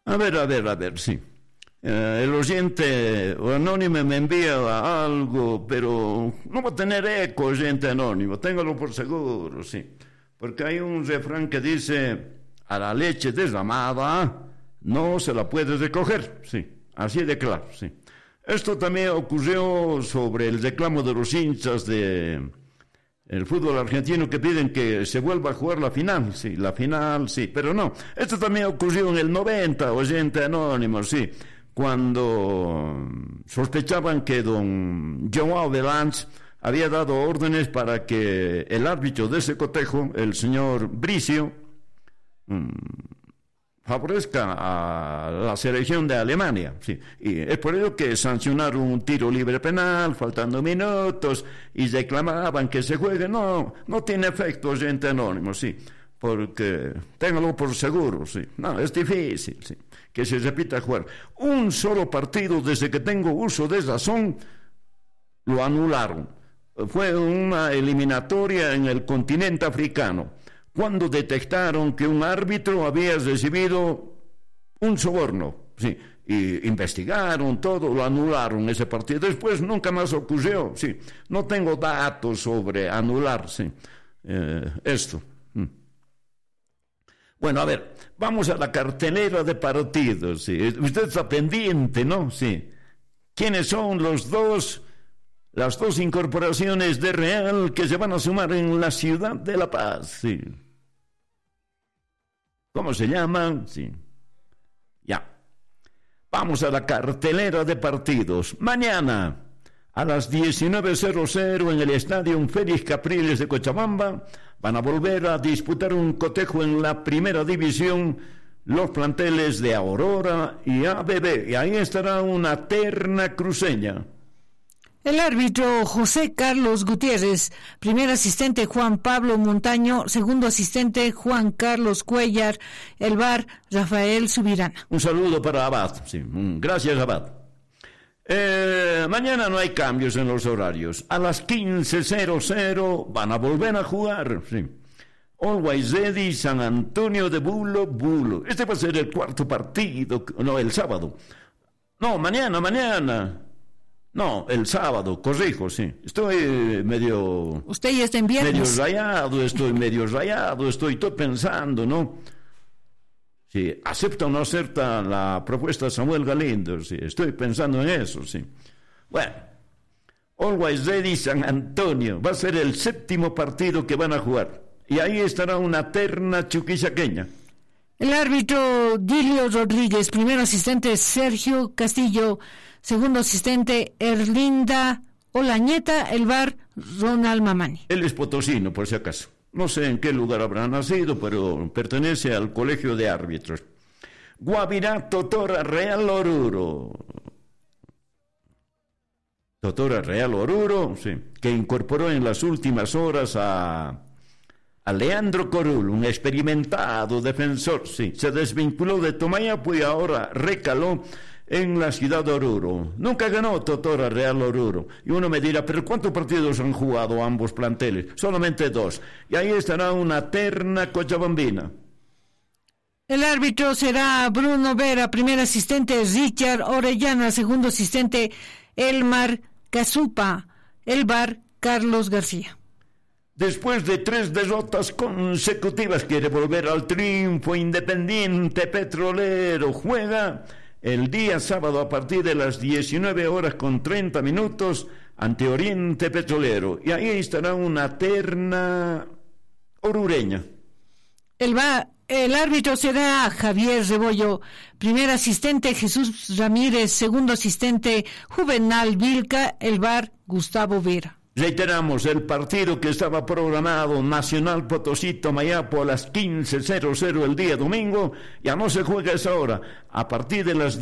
A ver, sí. El oyente anónimo me envía algo, pero no va a tener eco, oyente anónimo, téngalo por seguro, sí. Porque hay un refrán que dice, a la leche derramada no se la puede recoger, sí, así de claro, sí. Esto también ocurrió sobre el reclamo de los hinchas de el fútbol argentino que piden que se vuelva a jugar la final, sí, pero no. Esto también ocurrió en el 90, oyente anónimo, sí, cuando sospechaban que don Joao Belanz había dado órdenes para que el árbitro de ese cotejo, el señor Bricio, favorezca a la selección de Alemania, sí. Y es por ello que sancionaron un tiro libre penal, faltando minutos, y reclamaban que se juegue. No tiene efecto, oyente anónimo, sí, porque téngalo por seguro, sí. No, es difícil, sí, que se repita jugar. Un solo partido desde que tengo uso de razón lo anularon. Fue una eliminatoria en el continente africano, cuando detectaron que un árbitro había recibido un soborno, sí, y investigaron todo, lo anularon ese partido. Después nunca más ocurrió, sí. No tengo datos sobre anular, sí, esto. Bueno, a ver, vamos a la cartelera de partidos, sí. Usted está pendiente, ¿no? Sí. ¿Quiénes son las dos incorporaciones de Real que se van a sumar en la ciudad de La Paz? Sí. ¿Cómo se llaman? Sí. Ya. Vamos a la cartelera de partidos. Mañana, a las 19:00 en el Estadio Félix Capriles de Cochabamba, van a volver a disputar un cotejo en la primera división los planteles de Aurora y ABB. Y ahí estará una terna cruceña. El árbitro José Carlos Gutiérrez, primer asistente Juan Pablo Montaño, segundo asistente Juan Carlos Cuellar, el VAR Rafael Subirana. Un saludo para Abad, sí, gracias Abad. Mañana no hay cambios en los horarios. A las 15:00 van a volver a jugar, sí. Always Ready, San Antonio de Bulo. Este va a ser el cuarto partido, no, el sábado. No, mañana. No, el sábado, corrijo, sí. Estoy medio... Usted ya está en viernes. Medio rayado, estoy pensando, ¿no? Sí, ¿acepta o no acepta la propuesta de Samuel Galindo? Sí, estoy pensando en eso, sí. Bueno, Always Ready San Antonio. Va a ser el séptimo partido que van a jugar. Y ahí estará una terna chuquisaqueña. El árbitro Dilio Rodríguez, primer asistente Sergio Castillo, segundo asistente Erlinda Olañeta, el VAR Ronald Mamani. Él es potosino, por si acaso. No sé en qué lugar habrá nacido, pero pertenece al colegio de árbitros. Guavirá Totora Real Oruro. Totora Real Oruro, sí, que incorporó en las últimas horas a Leandro Corul, un experimentado defensor, sí, se desvinculó de Tomayapo y ahora recaló en la ciudad de Oruro. Nunca ganó Totora Real Oruro. Y uno me dirá, ¿pero cuántos partidos han jugado ambos planteles? Solamente 2. Y ahí estará una terna cochabambina. El árbitro será Bruno Vera, primer asistente Richard Orellana, segundo asistente Elmar Casupa, el VAR Carlos García. Después de 3 derrotas consecutivas, quiere volver al triunfo. Independiente Petrolero juega el día sábado a partir de las 19:30 ante Oriente Petrolero. Y ahí estará una terna orureña. El árbitro será Javier Rebollo, primer asistente Jesús Ramírez, segundo asistente Juvenal Vilca, el VAR Gustavo Vera. Reiteramos, el partido que estaba programado, Nacional Potosí Tomayapo, a las 15:00 el día domingo, ya no se juega a esa hora, a partir de las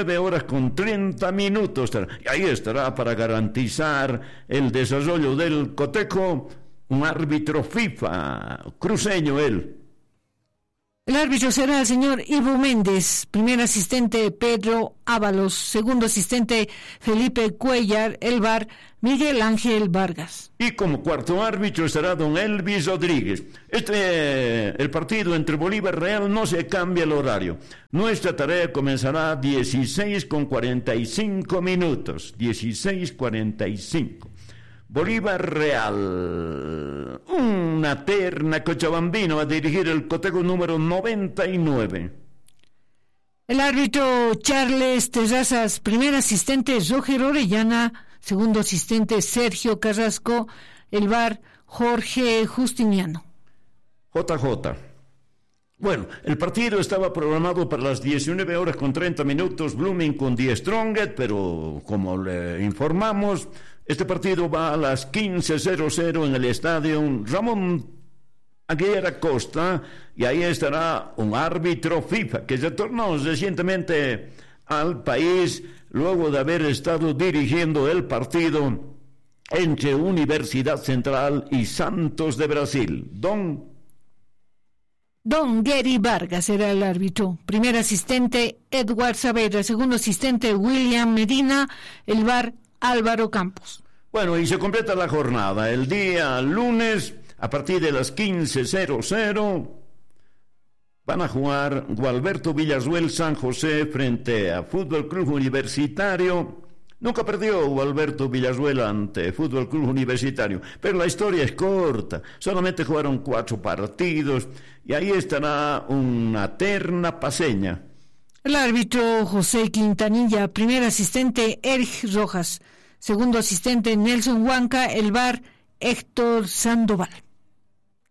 19:30. Y ahí estará para garantizar el desarrollo del cotejo un árbitro FIFA, cruceño él. El árbitro será el señor Ivo Méndez, primer asistente Pedro Ábalos, segundo asistente Felipe Cuellar, el VAR Miguel Ángel Vargas. Y como cuarto árbitro estará don Elvis Rodríguez. El partido entre Bolívar y Real no se cambia el horario. Nuestra tarea comenzará a 16:45 minutos. 16:45. Bolívar Real. Una terna Cochabambino a dirigir el cotejo número 99. El árbitro Charles Terrazas, primer asistente Roger Orellana, segundo asistente Sergio Carrasco, el VAR Jorge Justiniano. JJ. Bueno, el partido estaba programado para las 19:30, Blooming con Die Strongest, pero como le informamos, este partido va a las 15:00 en el estadio Ramón Aguilera Costa, y ahí estará un árbitro FIFA que retornó recientemente al país luego de haber estado dirigiendo el partido entre Universidad Central y Santos de Brasil. Don Gary Vargas era el árbitro. Primer asistente Edward Saavedra, segundo asistente William Medina, el VAR Álvaro Campos. Bueno, y se completa la jornada. El día lunes, a partir de las 15:00, van a jugar Gualberto Villazuel San José frente a Fútbol Club Universitario. Nunca perdió Gualberto Villazuel ante Fútbol Club Universitario, pero la historia es corta. Solamente jugaron 4 partidos y ahí estará una terna paceña. El árbitro José Quintanilla, primer asistente Eric Rojas, segundo asistente Nelson Huanca, el VAR Héctor Sandoval.